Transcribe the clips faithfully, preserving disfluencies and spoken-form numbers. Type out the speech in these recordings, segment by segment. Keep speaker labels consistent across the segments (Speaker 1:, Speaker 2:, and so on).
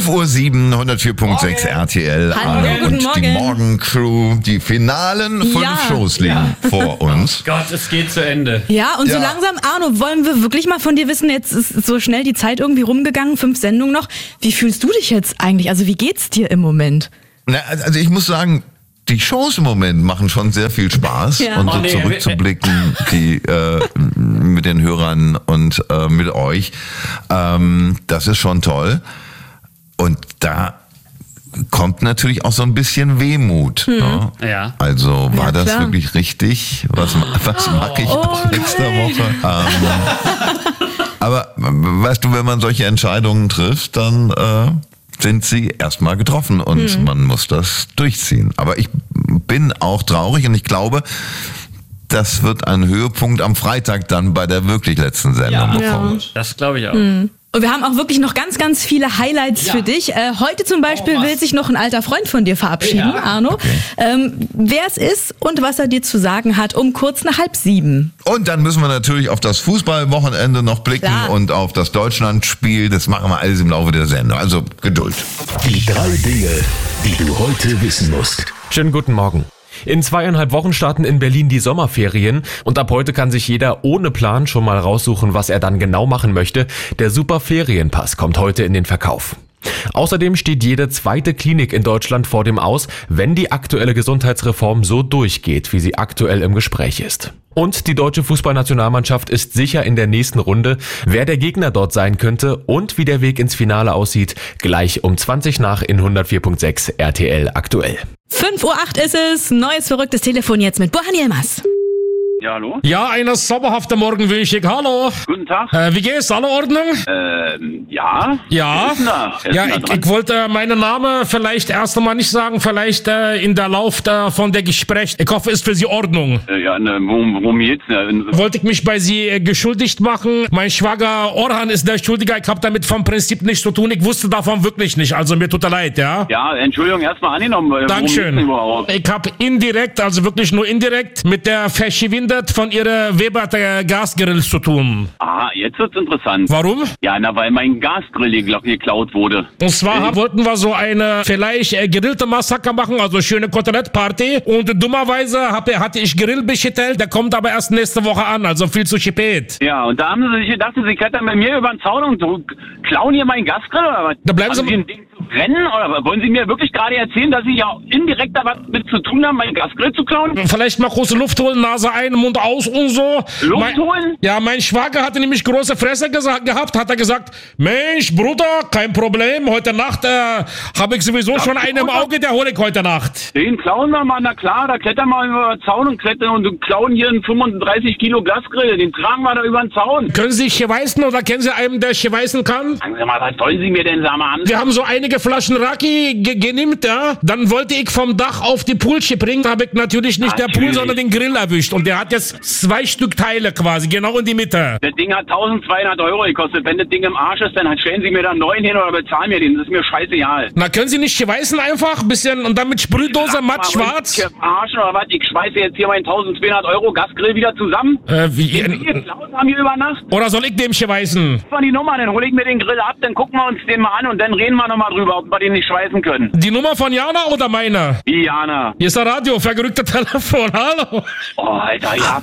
Speaker 1: fünf Uhr sieben, hundertvier Komma sechs R T L.
Speaker 2: Hallo,
Speaker 1: Arno
Speaker 2: guten
Speaker 1: und
Speaker 2: Morgen.
Speaker 1: die Morgencrew. Die finalen fünf
Speaker 2: Ja.
Speaker 1: Shows liegen
Speaker 3: Ja.
Speaker 1: vor uns.
Speaker 3: Gott, es geht zu Ende.
Speaker 2: Ja, und so
Speaker 1: Ja.
Speaker 2: langsam, Arno, wollen wir wirklich mal von dir wissen, jetzt ist so schnell die Zeit irgendwie rumgegangen, fünf Sendungen noch. Wie fühlst du dich jetzt eigentlich? Also wie geht's dir im Moment?
Speaker 1: Na, also ich muss sagen, die Shows im Moment machen schon sehr viel Spaß.
Speaker 2: Ja.
Speaker 1: Und so
Speaker 3: Oh, nee,
Speaker 1: zurückzublicken, die äh, mit den Hörern und äh, mit euch, ähm, das ist schon toll. Und da kommt natürlich auch so ein bisschen Wehmut. Ne?
Speaker 3: Ja.
Speaker 1: Also war
Speaker 2: Ja,
Speaker 1: das
Speaker 2: klar.
Speaker 1: wirklich richtig? Was, was mache ich
Speaker 2: Oh
Speaker 1: auch nächste
Speaker 2: nein.
Speaker 1: Woche? Ähm, aber weißt du, wenn man solche Entscheidungen trifft, dann äh, sind sie erstmal getroffen und man muss das durchziehen. Aber ich bin auch traurig und ich glaube, das wird ein Höhepunkt am Freitag dann bei der wirklich letzten Sendung
Speaker 3: Ja.
Speaker 1: bekommen.
Speaker 3: Das glaube ich auch.
Speaker 2: Und wir haben auch wirklich noch ganz, ganz viele Highlights
Speaker 3: Ja.
Speaker 2: für dich. Äh, heute zum Beispiel
Speaker 3: Oh, was?
Speaker 2: will sich noch ein alter Freund von dir verabschieden,
Speaker 3: Ja.
Speaker 2: Arno. Ähm, wer es ist und was er dir zu sagen hat, um kurz nach halb sieben.
Speaker 1: Und dann müssen wir natürlich auf das Fußballwochenende noch blicken
Speaker 2: Klar.
Speaker 1: und auf das Deutschlandspiel. Das machen wir alles im Laufe der Sendung. Also Geduld.
Speaker 4: Die drei Dinge, die du heute wissen musst.
Speaker 5: Schönen guten Morgen. In zweieinhalb Wochen starten in Berlin die Sommerferien und ab heute kann sich jeder ohne Plan schon mal raussuchen, was er dann genau machen möchte. Der Super Ferienpass kommt heute in den Verkauf. Außerdem steht jede zweite Klinik in Deutschland vor dem Aus, wenn die aktuelle Gesundheitsreform so durchgeht, wie sie aktuell im Gespräch ist. Und die deutsche Fußballnationalmannschaft ist sicher in der nächsten Runde. Wer der Gegner dort sein könnte und wie der Weg ins Finale aussieht, gleich um zwanzig nach in hundertvier Komma sechs R T L aktuell.
Speaker 2: fünf Uhr acht ist es. Neues verrücktes Telefon jetzt mit Burhan Yilmaz.
Speaker 6: Ja, hallo?
Speaker 7: Ja, einen sommerhaften Morgen wünsche ich. Hallo.
Speaker 6: Guten Tag.
Speaker 7: Äh, wie geht's? Alle Ordnung?
Speaker 6: Ähm, ja?
Speaker 7: Ja.
Speaker 6: Wer ist denn da? Wer ist
Speaker 7: Ja,
Speaker 6: denn da
Speaker 7: ich,
Speaker 6: dran?
Speaker 7: ich wollte meinen Namen vielleicht erst einmal nicht sagen, vielleicht äh, in der Lauf äh, von der Gespräch. Ich hoffe, ist für Sie Ordnung.
Speaker 6: Äh, ja, ne, worum, worum geht's denn?
Speaker 7: Wollte ich mich bei Sie äh, geschuldigt machen. Mein Schwager Orhan ist der Schuldiger. Ich habe damit vom Prinzip nichts zu tun. Ich wusste davon wirklich nicht. Also mir tut er leid, ja?
Speaker 6: Ja, Entschuldigung, erstmal angenommen. Worum geht's denn
Speaker 7: Dankeschön.
Speaker 6: überhaupt?
Speaker 7: Ich habe indirekt, also wirklich nur indirekt, mit der Verschwindet von Ihrer Weber der Gasgrill zu tun.
Speaker 6: Ah, jetzt wird's interessant.
Speaker 7: Warum?
Speaker 6: Ja, na, weil mein Gasgrill gekla- geklaut wurde.
Speaker 7: Und zwar wollten wir so eine vielleicht äh, gegrillte Massaker machen, also schöne Kotelettparty. Und dummerweise hab, hatte ich Grill bestellt, der kommt aber erst nächste Woche an, also viel zu spät.
Speaker 6: Ja, und da haben sie sich gedacht, sie klettern bei mir über den Zaun und so, klauen hier meinen Gasgrill oder was?
Speaker 7: Da bleiben
Speaker 6: Haben
Speaker 7: Sie-
Speaker 6: Sie ein Ding zu brennen oder was? Wollen Sie mir wirklich gerade erzählen, dass Sie ja indirekt da was mit zu tun haben, meinen Gasgrill zu klauen?
Speaker 7: Vielleicht mal große Luft holen, Nase ein, Mund aus und so.
Speaker 6: Luft
Speaker 7: mein,
Speaker 6: holen?
Speaker 7: Ja, mein Schwager hatte nämlich große Fresse gesagt, gehabt, hat er gesagt, Mensch, Bruder, kein Problem, heute Nacht äh, habe ich sowieso schon einen im Auge, der hole ich heute Nacht.
Speaker 6: Den klauen wir mal, na klar, da klettern wir über den Zaun und klettern und klauen hier einen fünfunddreißig Kilo Gasgrill, den tragen wir da über den Zaun.
Speaker 7: Können Sie schweißen oder kennen Sie einen, der schweißen kann?
Speaker 6: Sagen Sie mal, was wollen Sie mir denn sagen? Haben Sie
Speaker 7: Wir haben so einige Flaschen Raki ge genimmt, ja. Dann wollte ich vom Dach auf die Poolsche bringen, habe ich natürlich nicht der Pool,
Speaker 6: Natürlich.
Speaker 7: sondern den Grill erwischt. Und der hat jetzt zwei Stück Teile quasi, genau in die Mitte.
Speaker 6: Das Ding hat eintausendzweihundert Euro gekostet. Wenn das Ding im Arsch ist, dann stellen Sie mir da einen neuen hin oder bezahlen mir den. Das ist mir scheißegal.
Speaker 7: Na, können Sie nicht schweißen einfach? Bisschen und dann mit Sprühdose matt schwarz?
Speaker 6: Ich Arsch oder was? Ich schweiße jetzt hier meinen eintausendzweihundert Euro Gasgrill wieder zusammen.
Speaker 7: Äh, wie,
Speaker 6: Die geklaut haben hier über Nacht.
Speaker 7: oder soll ich dem schweißen?
Speaker 6: Von die Nummer, dann hole ich mir den Grill ab, dann gucken wir uns den mal an und dann reden wir nochmal drüber, ob wir den nicht schweißen können.
Speaker 7: Die Nummer von Jana oder meine?
Speaker 6: Wie, Jana?
Speaker 7: Hier ist der Radio, vergerückte Telefon, hallo.
Speaker 6: Oh, Alter, ja.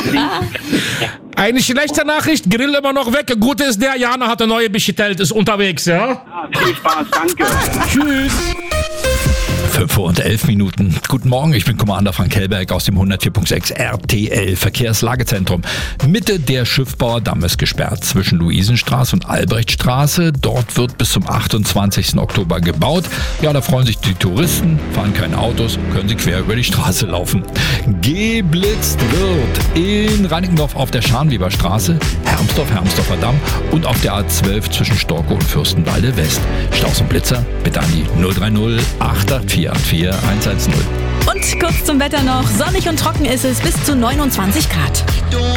Speaker 7: Eine schlechte Nachricht, Grill immer noch weg. Gute ist der, Jana hat eine neue bestellt, ist unterwegs, ja?
Speaker 6: Viel Spaß, danke.
Speaker 7: Tschüss.
Speaker 4: fünf Uhr und elf Minuten. Guten Morgen, ich bin Commander Frank Hellberg aus dem hundertvier Komma sechs R T L Verkehrslagezentrum. Mitte der Schiffbauerdamm ist gesperrt zwischen Luisenstraße und Albrechtstraße. Dort wird bis zum achtundzwanzigsten Oktober gebaut. Ja, da freuen sich die Touristen, fahren keine Autos, können sie quer über die Straße laufen. Geblitzt wird in Reinickendorf auf der Scharnweberstraße, Hermsdorf, Hermsdorfer Damm und auf der A zwölf zwischen Storkow und Fürstenwalde West. Staus und Blitzer bitte an die null drei null acht acht vier acht vier eins eins null.
Speaker 2: Und kurz zum Wetter noch. Sonnig und trocken ist es bis zu neunundzwanzig Grad.